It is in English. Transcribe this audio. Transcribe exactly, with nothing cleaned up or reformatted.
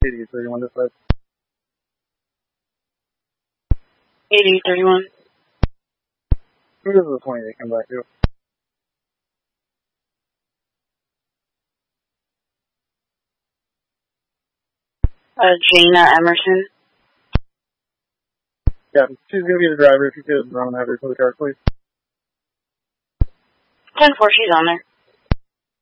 eighty thirty-one this side. eighty thirty-one. Who does the twenty-eight come back to? Uh, Jaina Emerson. Yeah, she's going to be the driver. If you could run and have her to the car, please. ten four, she's on there.